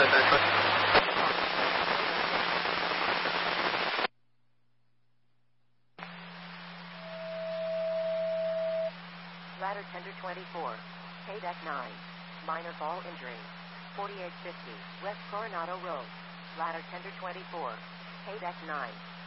Ladder tender 24. K-Deck 9. Minor fall injury. 4850 West Coronado Road. Ladder tender 24. K-Deck 9.